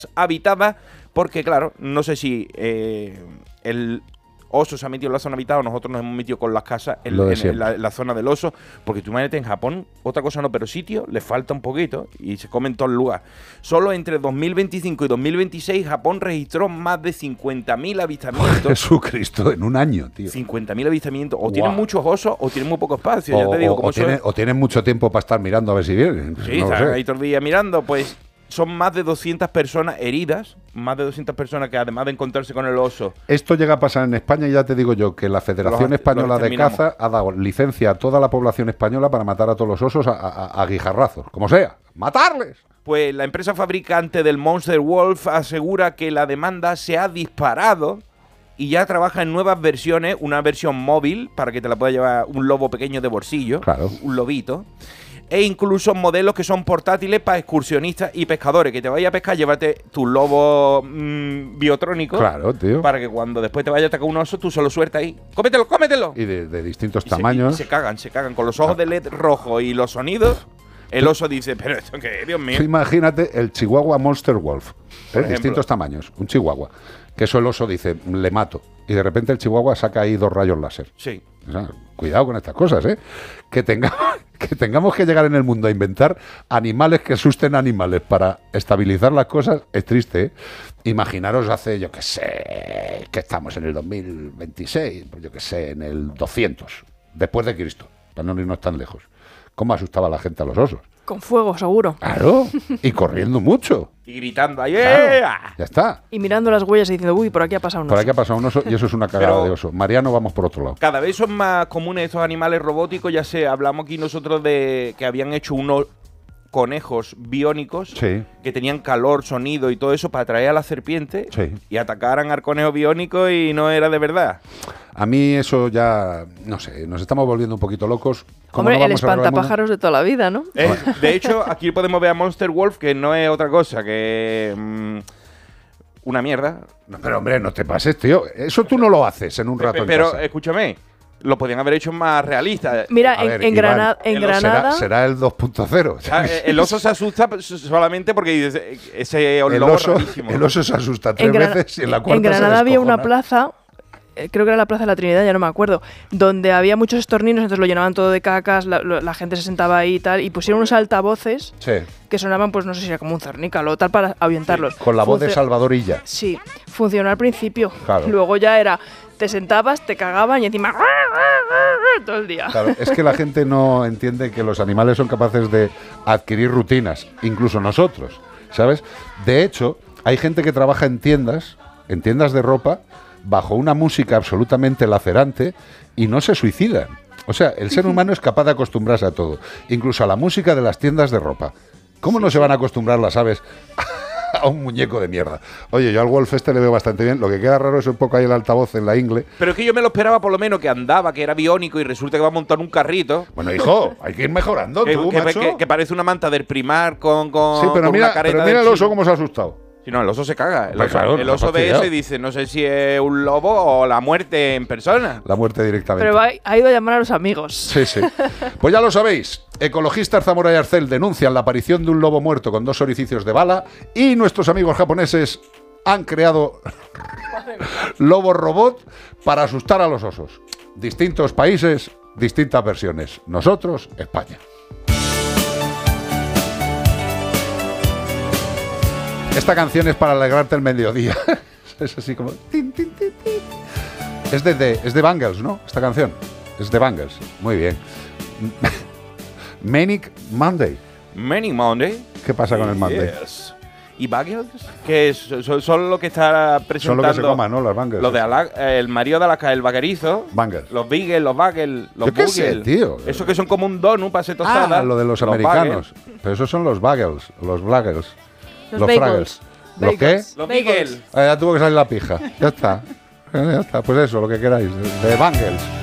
habitadas, porque claro, no sé si el oso se ha metido en la zona habitada, nosotros nos hemos metido con las casas en la zona del oso, porque tú imagínate en Japón, otra cosa no, pero sitio le falta un poquito y se come en todo el lugar. Solo entre 2025 y 2026 Japón registró más de 50.000 avistamientos. Jesucristo, en un año, tío. 50.000 avistamientos. O tienen muchos osos o tienen muy poco espacio, ya te digo. O tienen mucho tiempo para estar mirando a ver si vienen. Sí, no están ahí todo el día mirando, pues... Son más de 200 personas heridas, más de 200 personas que además de encontrarse con el oso... Esto llega a pasar en España y ya te digo yo que la Federación Española de Caza ha dado licencia a toda la población española para matar a todos los osos a guijarrazos, como sea, ¡matarles! Pues la empresa fabricante del Monster Wolf asegura que la demanda se ha disparado y ya trabaja en nuevas versiones, una versión móvil para que te la pueda llevar un lobo pequeño de bolsillo, claro, un lobito. E incluso modelos que son portátiles para excursionistas y pescadores. Que te vayas a pescar, llévate tu lobo biotrónico. Claro, tío. Para que cuando después te vaya a atacar un oso, tú se lo sueltas ahí. ¡Cómetelo, cómetelo! Y de distintos tamaños. Se cagan. Con los ojos de LED rojo y los sonidos, el oso dice, ¿pero esto qué, Dios mío? Imagínate el Chihuahua Monster Wolf. Distintos tamaños. Un Chihuahua. Que eso el oso dice, le mato. Y de repente el Chihuahua saca ahí 2 rayos láser. Sí. O sea, cuidado con estas cosas, ¿eh? Que tengamos que llegar en el mundo a inventar animales que asusten animales para estabilizar las cosas es triste, ¿eh? Imaginaros hace, yo qué sé, que estamos en el 2026, pues yo qué sé, en el 200, después de Cristo, para no irnos tan lejos. ¿Cómo asustaba la gente a los osos? Con fuego, seguro. Claro, y corriendo mucho. Y gritando ahí, claro, ya está. Y mirando las huellas y diciendo, uy, por aquí ha pasado un oso. Por aquí ha pasado un oso y eso es una cagada de oso. Mariano, vamos por otro lado. Cada vez son más comunes estos animales robóticos, ya sé, hablamos aquí nosotros de que habían hecho unos conejos biónicos que tenían calor, sonido y todo eso para atraer a la serpiente y atacaran al conejo biónico y no era de verdad. A mí eso ya, no sé, nos estamos volviendo un poquito locos. Hombre, no el espantapájaros de toda la vida, ¿no? De hecho, aquí podemos ver a Monster Wolf, que no es otra cosa que una mierda. No, pero hombre, no te pases, tío. Eso tú no lo haces en un rato pero en casa. Escúchame, lo podían haber hecho más realista. Mira, en Granada... Será el 2.0. El oso se asusta solamente porque dice ese lobo rarísimo. El oso se asusta 3 veces y en la cuarta en Granada había una plaza... creo que era la Plaza de la Trinidad, ya no me acuerdo, donde había muchos estorninos, entonces lo llenaban todo de cacas, la gente se sentaba ahí y tal, y pusieron unos altavoces que sonaban, pues no sé si era como un cernícalo o tal, para ahuyentarlos. Con la voz de Salvadorilla. Sí, funcionó al principio. Claro. Luego ya era, te sentabas, te cagaban y encima todo el día. Claro, es que la gente no entiende que los animales son capaces de adquirir rutinas, incluso nosotros, ¿sabes? De hecho, hay gente que trabaja en tiendas de ropa, bajo una música absolutamente lacerante y no se suicidan. O sea, el ser humano es capaz de acostumbrarse a todo, incluso a la música de las tiendas de ropa. ¿Cómo no se van a acostumbrar las aves a un muñeco de mierda? Oye, yo al Wolf le veo bastante bien. Lo que queda raro es un poco ahí el altavoz en la ingle. Pero es que yo me lo esperaba por lo menos que andaba, que era biónico y resulta que va a montar un carrito. Bueno, hijo, hay que ir mejorando, que parece una manta del Primar con sí, pero mira, una careta. Pero mira el oso cómo se ha asustado. Si no, el oso se caga. El oso ve eso y dice, no sé si es un lobo o la muerte en persona. La muerte directamente. Pero ha ido a llamar a los amigos. Sí. Pues ya lo sabéis. Ecologistas Zamora y Arcel denuncian la aparición de un lobo muerto con 2 orificios de bala y nuestros amigos japoneses han creado lobos robot para asustar a los osos. Distintos países, distintas versiones. Nosotros, España. Esta canción es para alegrarte el mediodía. Es así como... Es de Bangles, ¿no? Esta canción. Es de Bangles. Muy bien. Manic Monday. Manic Monday. ¿Qué pasa con el Monday? ¿Y Bangles? Que son lo que está presentando... Son lo que se coma, ¿no? Los Bangles. Los de el marido de Alaska, el vaquerizo. Bangles. Los Beagles, los Bagels, los Yo qué sé, tío. Esos que son como un donut para ser tostada. Ah, lo de los americanos. Pero esos son los Bagels, los Blaggers. Los Fraggles. ¿Los qué? Los Beagles. Ya tuvo que salir la pija. Ya está. Pues eso, lo que queráis. De Bangles.